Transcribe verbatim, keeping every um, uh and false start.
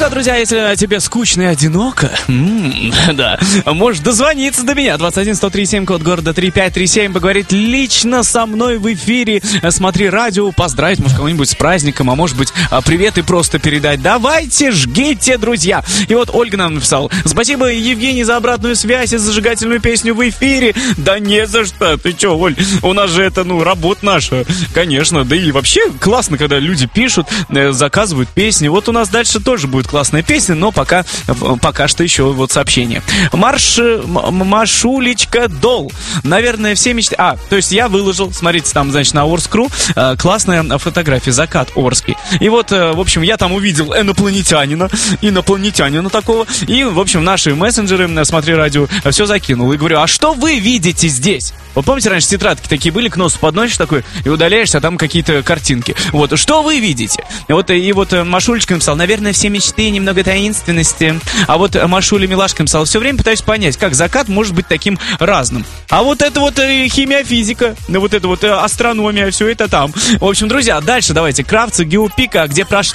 что, друзья, если тебе скучно и одиноко, м-м, да, можешь дозвониться до меня. двадцать один сто тридцать семь, код города три пять три семь, поговорить лично со мной в эфире. Смотри радио, поздравить, может, кого-нибудь с праздником, а может быть, привет и просто передать. Давайте, жгите, друзья. И вот Ольга нам написала: спасибо, Евгений, за обратную связь и зажигательную песню в эфире. Да не за что, ты че, Оль, у нас же это, ну, работа наша, конечно. Да и вообще классно, когда люди пишут, заказывают песни. Вот у нас дальше тоже будет классная песня, но пока, пока что еще вот сообщение. Марш, Машулечка Дол. Наверное, все мечты... А, то есть я выложил, смотрите, там, значит, на Орскру классная фотография, закат Орский. И вот, в общем, я там увидел инопланетянина, инопланетянина такого. И, в общем, наши мессенджеры, смотри радио, все закинул. И говорю, а что вы видите здесь? Вот помните, раньше тетрадки такие были, к носу подносишь такой и удаляешься, а там какие-то картинки. Вот, что вы видите? Вот, и вот Машулечка написал, наверное, все мечты, немного таинственности. А вот Машуля Милашка написала, все время пытаюсь понять, как закат может быть таким разным. А вот это вот химия, физика, вот это вот астрономия, все это там. В общем, друзья, дальше давайте. Кравцы, Геопика, где прошли